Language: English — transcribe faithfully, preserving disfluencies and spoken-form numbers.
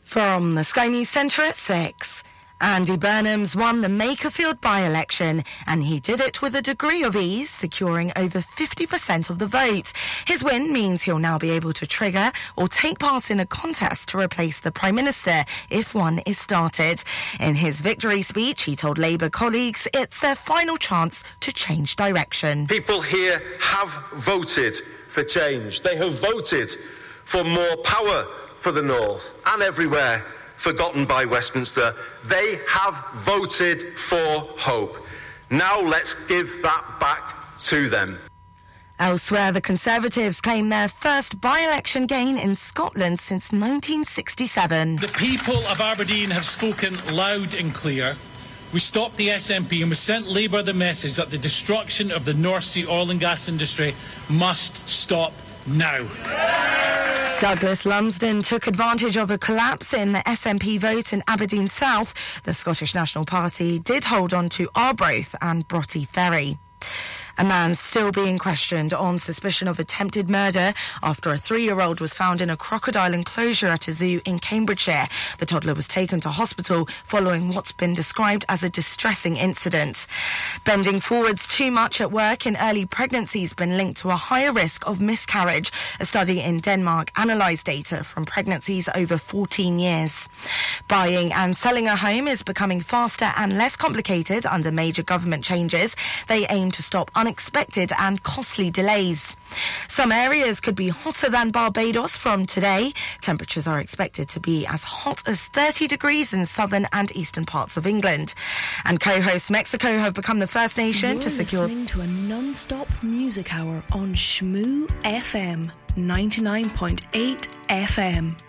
From the Sky News Centre at six. Andy Burnham's won the Makerfield by-election, and he did it with a degree of ease, securing over fifty percent of the vote. His win means he'll now be able to trigger or take part in a contest to replace the Prime Minister if one is started. In his victory speech, he told Labour colleagues it's their final chance to change direction. People here have voted for change. They have voted for more power for the North and everywhere forgotten by Westminster. They have voted for hope. Now let's give that back to them. Elsewhere, the Conservatives claim their first by-election gain in Scotland since nineteen sixty-seven. The people of Aberdeen have spoken loud and clear. We stopped the S N P and we sent Labour the message that the destruction of the North Sea oil and gas industry must stop now. Douglas Lumsden took advantage of a collapse in the S N P vote in Aberdeen South. The Scottish National Party did hold on to Arbroath and Broughty Ferry. A man still being questioned on suspicion of attempted murder after a three-year-old was found in a crocodile enclosure at a zoo in Cambridgeshire. The toddler was taken to hospital following what's been described as a distressing incident. Bending forwards too much at work in early pregnancy has been linked to a higher risk of miscarriage. A study in Denmark analysed data from pregnancies over fourteen years. Buying and selling a home is becoming faster and less complicated under major government changes. They aim to stop unexpected and costly delays. Some areas could be hotter than Barbados from today. Temperatures are expected to be as hot as thirty degrees in southern and eastern parts of England. And co-host Mexico have become the first nation You're to secure... listening to a non-stop music hour on Shmoo F M, ninety-nine point eight F M.